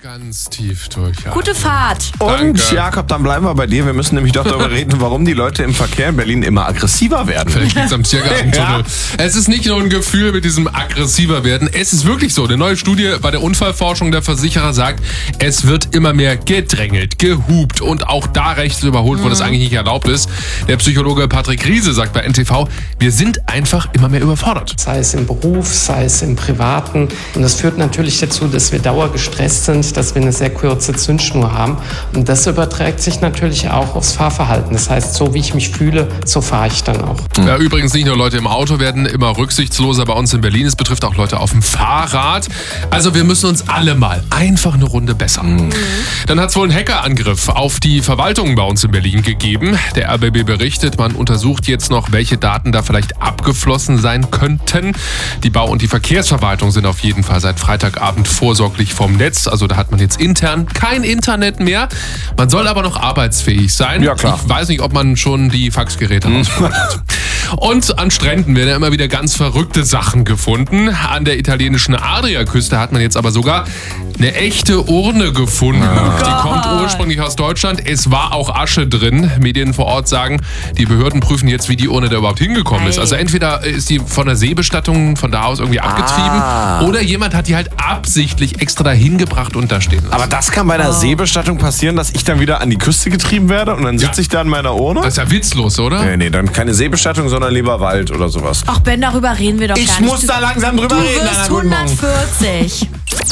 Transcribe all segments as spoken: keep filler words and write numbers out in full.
Ganz tief durchatmen. Gute Fahrt. Und Danke. Jakob, dann bleiben wir bei dir. Wir müssen nämlich doch darüber reden, warum die Leute im Verkehr in Berlin immer aggressiver werden. Vielleicht liegt's am Tiergartentunnel. Ja. Es ist nicht nur ein Gefühl mit diesem aggressiver werden. Es ist wirklich so. Eine neue Studie bei der Unfallforschung der Versicherer sagt, es wird immer mehr gedrängelt, gehupt und auch da rechts überholt, wo mhm. das eigentlich nicht erlaubt ist. Der Psychologe Patrick Riese sagt bei N T V, wir sind einfach immer mehr überfordert. Sei es im Beruf, sei es im Privaten. Und das führt natürlich dazu, dass wir dauergestresst sind, dass wir eine sehr kurze Zündschnur haben. Und das überträgt sich natürlich auch aufs Fahrverhalten. Das heißt, so wie ich mich fühle, so fahre ich dann auch. Ja, übrigens nicht nur Leute im Auto werden immer rücksichtsloser bei uns in Berlin. Es betrifft auch Leute auf dem Fahrrad. Also wir müssen uns alle mal einfach eine Runde bessern. Mhm. Dann hat es wohl einen Hackerangriff auf die Verwaltung bei uns in Berlin gegeben. Der R B B berichtet, man untersucht jetzt noch, welche Daten da vielleicht abgeflossen sein könnten. Die Bau- und die Verkehrsverwaltung sind auf jeden Fall seit Freitagabend vorsorglich vom Netz. Also da hat man jetzt intern kein Internet mehr. Man soll aber noch arbeitsfähig sein. Ja, klar. Ich weiß nicht, ob man schon die Faxgeräte ausprobiert hat. Und an Stränden werden ja immer wieder ganz verrückte Sachen gefunden. An der italienischen Adriaküste hat man jetzt aber sogar eine echte Urne gefunden. Oh die kommt ursprünglich aus Deutschland. Es war auch Asche drin. Medien vor Ort sagen, die Behörden prüfen jetzt, wie die Urne da überhaupt hingekommen hey. ist. Also entweder ist die von der Seebestattung von da aus irgendwie abgetrieben ah. oder jemand hat die halt absichtlich extra dahin gebracht und da stehen lassen. Aber das kann bei einer oh. Seebestattung passieren, dass ich dann wieder an die Küste getrieben werde und dann sitze ja. ich da in meiner Urne? Das ist ja witzlos, oder? Nee, nee, dann keine Seebestattung, sondern lieber Wald oder sowas. Ach Ben, darüber reden wir doch ich gar nicht. Ich muss da langsam drüber du reden. Du wirst hundertvierzig.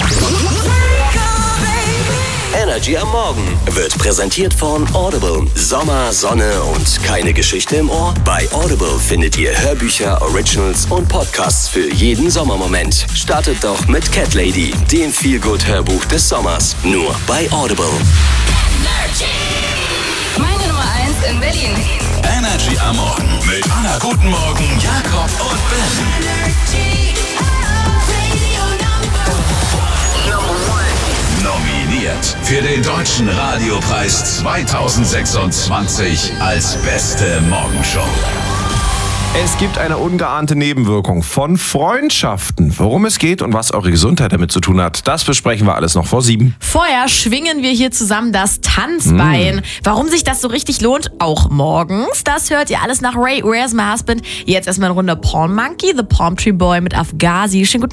Energy am Morgen wird präsentiert von Audible. Sommer, Sonne und keine Geschichte im Ohr? Bei Audible findet ihr Hörbücher, Originals und Podcasts für jeden Sommermoment. Startet doch mit Cat Lady, dem Feel-Good-Hörbuch des Sommers. Nur bei Audible. Energy. Meine Nummer eins in Berlin. Energy am Morgen mit Anna Guten Morgen, Jakob und Ben. Energy. Nominiert für den Deutschen Radiopreis zwanzig sechsundzwanzig als beste Morgenshow. Es gibt eine ungeahnte Nebenwirkung von Freundschaften. Worum es geht und was eure Gesundheit damit zu tun hat, das besprechen wir alles noch vor sieben. Vorher schwingen wir hier zusammen das Tanzbein. Mm. Warum sich das so richtig lohnt, auch morgens, das hört ihr alles nach Ray, Where's My Husband. Jetzt erstmal eine Runde Palm Monkey, The Palm Tree Boy mit Afghazi. Schönen guten